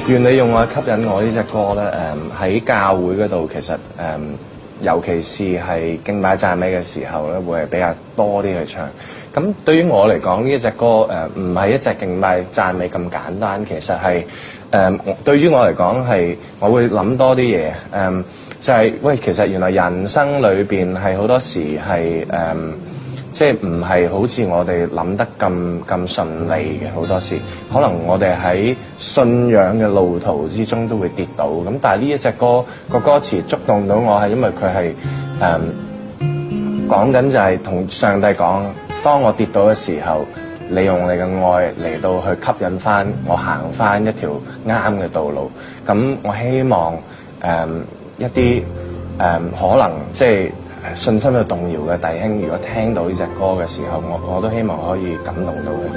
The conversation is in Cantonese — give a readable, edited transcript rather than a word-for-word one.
願你用愛吸引我呢隻歌咧，喺教會嗰度其實尤其是係敬拜讚美嘅時候咧，會係比較多啲去唱。咁對於我嚟講，呢一隻歌唔係一隻敬拜讚美咁簡單，其實係對於我嚟講係，我會諗多啲嘢。就係喂，其實原來人生裏邊係好多時係即係唔係好似我哋諗得咁順利嘅，好多時可能我哋喺信仰嘅路途之中都會跌倒。咁但係呢一隻歌個歌詞觸動到我係因為佢係講緊就係同上帝講，當我跌倒嘅時候，你用你嘅愛嚟到去吸引翻我行翻一條啱嘅道路。咁我希望一啲可能即係信心有動搖嘅弟兄，如果聽到呢隻歌嘅時候，我都希望可以感動到佢哋。